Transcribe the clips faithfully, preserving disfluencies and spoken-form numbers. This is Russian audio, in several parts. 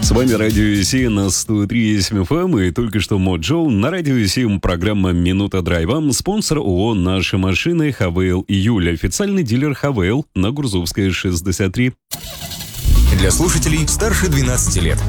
С вами Радио семь на сто три и семь эф эм и только что Моджо. На Радио семь программа «Минута драйва». Спонсор ООО «Наши машины» Хавейл Июль. Официальный дилер Хавейл на Гурзувская, шестьдесят три. Для слушателей старше двенадцати лет.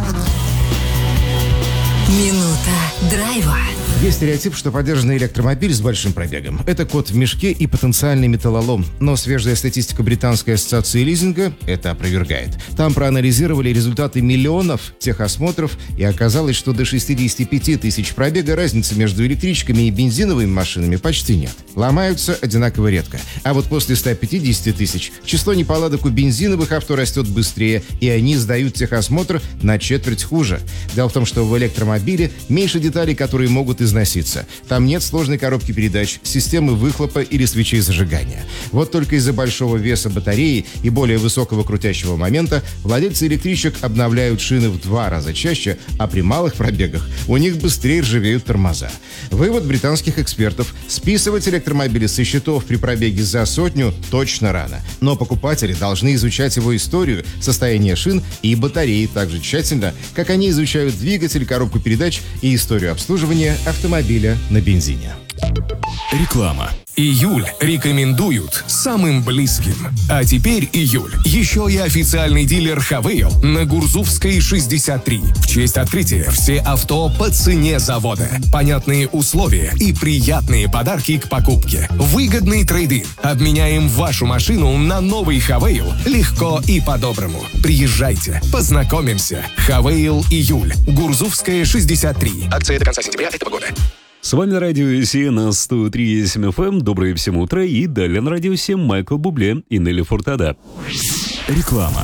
Минута драйва. Есть стереотип, что подержанный электромобиль с большим пробегом – это кот в мешке и потенциальный металлолом. Но свежая статистика Британской ассоциации лизинга это опровергает. Там проанализировали результаты миллионов техосмотров, и оказалось, что до шестидесяти пяти тысяч пробега разницы между электричками и бензиновыми машинами почти нет. Ломаются одинаково редко. А вот после ста пятидесяти тысяч число неполадок у бензиновых авто растет быстрее, и они сдают техосмотр на четверть хуже. Дело в том, что в электромобиле меньше деталей, которые могут износиться. Там нет сложной коробки передач, системы выхлопа или свечей зажигания. Вот только из-за большого веса батареи и более высокого крутящего момента владельцы электричек обновляют шины в два раза чаще, а при малых пробегах у них быстрее ржавеют тормоза. Вывод британских экспертов: списывать электромобили со счетов при пробеге за сотню точно рано. Но покупатели должны изучать его историю, состояние шин и батареи так же тщательно, как они изучают двигатель, коробку передач и историю обслуживания автомобиля на бензине. Реклама. Июль рекомендуют самым близким. А теперь июль. Еще и официальный дилер Хавейл на Гурзувской, шестьдесят три. В честь открытия все авто по цене завода. Понятные условия и приятные подарки к покупке. Выгодный трейд-ин. Обменяем вашу машину на новый Хавейл легко и по-доброму. Приезжайте, познакомимся. Хавейл Июль. Гурзувская, шестьдесят три. Акция до конца сентября этого года. С вами Радио семь на сто три и семь эф эм. Доброе всем утро. И далее на Радио семь Майкл Бубле и Нелли Фуртада. Реклама.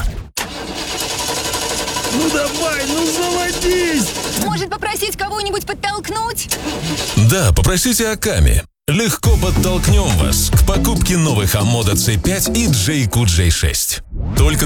Ну давай, ну заводись! Может, попросить кого-нибудь подтолкнуть? Да, попросите Аками. Легко подтолкнем вас к покупке новых Амода си пять и Джейку джей шесть. Только